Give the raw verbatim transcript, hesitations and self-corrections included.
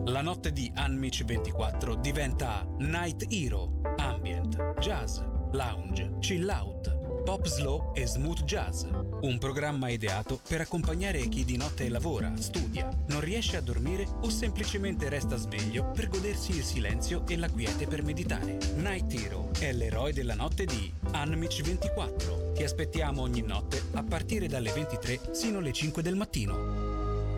La notte di Unmich ventiquattro diventa Night Hero, ambient, jazz, lounge, chill out, pop slow e smooth jazz. Un programma ideato per accompagnare chi di notte lavora, studia, non riesce a dormire o semplicemente resta sveglio per godersi il silenzio e la quiete per meditare. Night Hero è l'eroe della notte di Unmich ventiquattro. Ti aspettiamo ogni notte a partire dalle ventitré sino alle cinque del mattino.